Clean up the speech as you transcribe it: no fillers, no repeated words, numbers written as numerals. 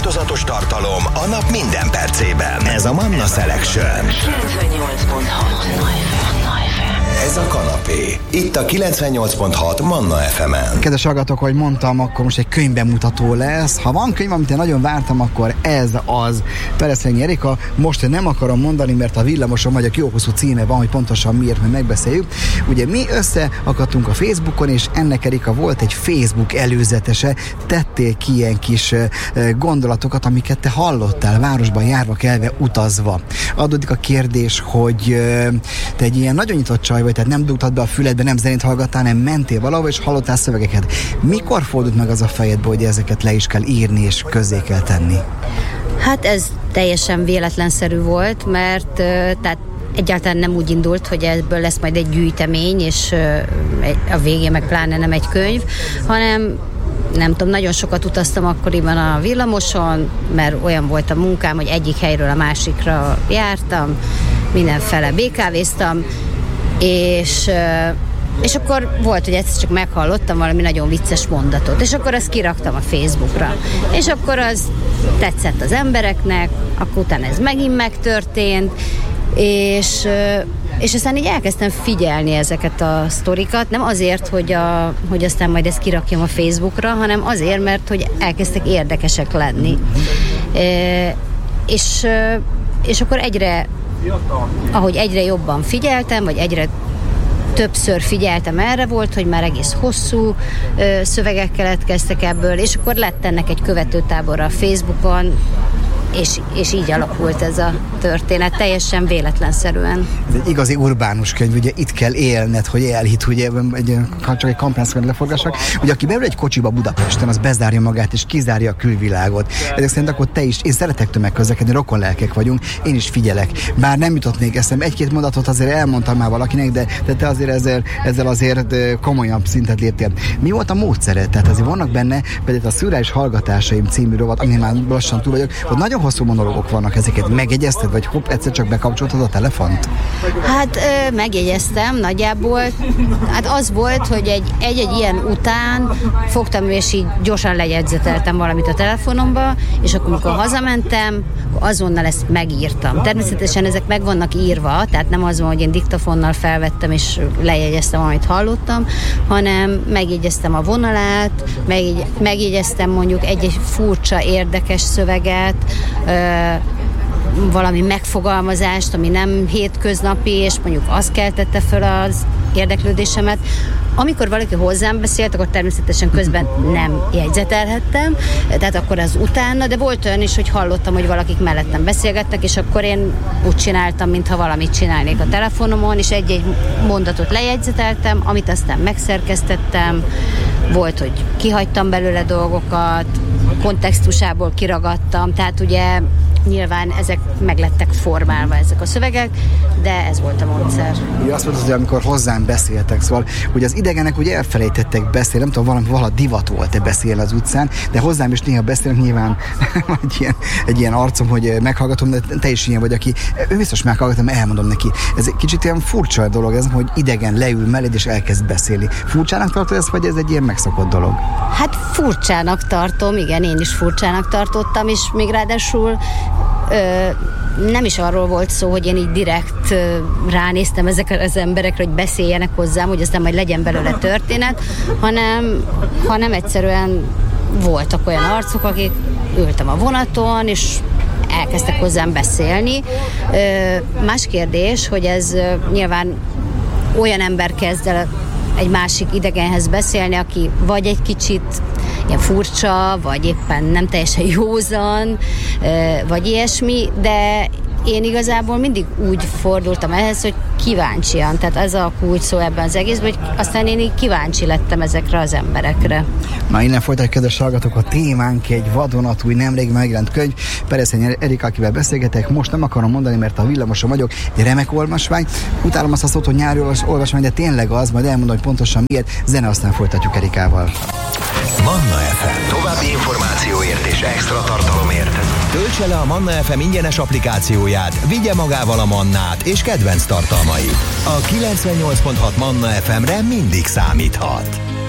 változatos tartalom a nap minden percében. Ez a Manna Selection. 98.6 Ez a kanapé. Itt a 98.6 Manna FM-en. Kedves hallgatók, ahogy mondtam, akkor most egy könyvbemutató lesz. Ha van könyv, amit én nagyon vártam, akkor ez az. Pereszényi Erika, most nem akarom mondani, mert a Villamoson vagy a jó hosszú címe van, hogy pontosan miért, mert megbeszéljük. Ugye mi összeakadtunk a Facebookon, és ennek, Erika, volt egy Facebook előzetese. Tettél ki ilyen kis gondolatokat, amiket te hallottál városban járva, kelve, utazva. Adódik a kérdés, hogy te egy ilyen nagyon nyitott csaj vagy, tehát nem dugtad be a füledbe, nem zenét hallgattál, nem mentél valahol, és hallottál szövegeket. Mikor fordult meg az a fejedbe, hogy ezeket le is kell írni, és közzé kell tenni? Hát ez teljesen véletlenszerű volt, mert tehát egyáltalán nem úgy indult, hogy ebből lesz majd egy gyűjtemény, és a végén meg pláne nem egy könyv, hanem nem tudom, nagyon sokat utaztam akkoriban a villamoson, mert olyan volt a munkám, hogy egyik helyről a másikra jártam, mindenfele BKV-ztam, és akkor volt, hogy egyszer csak meghallottam valami nagyon vicces mondatot, és akkor azt kiraktam a Facebookra. És akkor az tetszett az embereknek, akkor utána ez megint megtörtént, és aztán így elkezdtem figyelni ezeket a sztorikat, nem azért, hogy aztán majd ezt kirakjam a Facebookra, hanem azért, mert hogy elkezdtek érdekesek lenni. És akkor ahogy egyre jobban figyeltem, vagy egyre többször figyeltem erre, volt, hogy már egész hosszú szövegek keletkeztek ebből, és akkor lett ennek egy követőtábor a Facebookon, és így alakult ez a történet, teljesen véletlenszerűen. Ez egy igazi urbánus könyv, ugye itt kell élned, hogy elhitt, ugye csak egy kampányszakon leforgassak, ugye aki beül egy kocsiba Budapesten, az bezárja magát és kizárja a külvilágot. Ezek szerint akkor te is, én szeretek tömegközlekedni, rokonlelkek vagyunk, én is figyelek. Bár nem jutott még eszembe, egy-két mondatot azért elmondtam már valakinek, de te azért ezzel azért komolyabb szintet léptél. Mi volt a módszered? Tehát azért vannak benne, például a Szürreális Hallgatásaim című rovat, amin már lassan túl vagyok, hogy nagyon hosszú monológok vannak, ezeket megjegyezted, vagy hopp, egyszer csak bekapcsoltad a telefont? Hát megjegyeztem nagyjából. Hát az volt, hogy egy ilyen után fogtam, és így gyorsan lejegyzeteltem valamit a telefonomba, és akkor, amikor hazamentem, azonnal ezt megírtam. Természetesen ezek meg vannak írva, tehát nem az van, hogy én diktafonnal felvettem, és lejegyeztem, amit hallottam, hanem megjegyeztem a vonalát, megjegyeztem mondjuk egy furcsa, érdekes szöveget, valami megfogalmazást, ami nem hétköznapi, és mondjuk az keltette föl az érdeklődésemet. Amikor valaki hozzám beszélt, akkor természetesen közben nem jegyzetelhettem, tehát akkor az utána, de volt olyan is, hogy hallottam, hogy valakik mellettem beszélgetnek, és akkor én úgy csináltam, mintha valamit csinálnék a telefonomon, és egy-egy mondatot lejegyzeteltem, amit aztán megszerkesztettem, volt, hogy kihagytam belőle dolgokat, kontextusából kiragadtam, tehát ugye nyilván ezek meglettek formálva, ezek a szövegek, de ez volt a módszer. Ugye azt mondtad, hogy amikor hozzám beszéltek, szóval ugye az idegenek ugye elfelejtettek beszélni, nem tudom, valaha divat volt-e beszélni az utcán, de hozzám is néha beszélnek, nyilván egy ilyen arcom, hogy meghallgatom, de te is ilyen vagy, aki ő biztos meghallgatom, elmondom neki. Ez egy kicsit ilyen furcsa dolog, ez, hogy idegen leül melléd és elkezd beszélni. Furcsának tartod ezt, vagy ez egy ilyen megszokott dolog? Hát furcsának tartom, igen, én is furcsának tartottam, és még ráadásul nem is arról volt szó, hogy én így direkt ránéztem ezekre az emberekre, hogy beszéljenek hozzám, hogy aztán majd legyen belőle történet, hanem egyszerűen voltak olyan arcok, akik ültem a vonaton, és elkezdtek hozzám beszélni. Más kérdés, hogy ez nyilván olyan ember kezd el egy másik idegenhez beszélni, aki vagy egy kicsit ilyen furcsa, vagy éppen nem teljesen józan, vagy ilyesmi, de én igazából mindig úgy fordultam ehhez, hogy kíváncsian, tehát ez a kulcs szó ebben az egészben, hogy aztán én így kíváncsi lettem ezekre az emberekre. Na, innen folytatjuk, kedves hallgatók, a témánk egy vadonatúj, nemrég megjelent könyv. Pereszényi Erika, akivel beszélgetek, most nem akarom mondani, mert a Villamoson vagyok, egy remek olvasmány. Utálom azt a szót, hogy nyári olvasmány, de tényleg az, majd elmondom, hogy pontosan miért. Zene, aztán folytatjuk Erikával. Manna FM. További információért és extra tartalomért töltse le a Manna FM ingyenes applikációját, vigye magával a Mannát és kedvenc tartalmait. A 98.6 Manna FM-re mindig számíthat.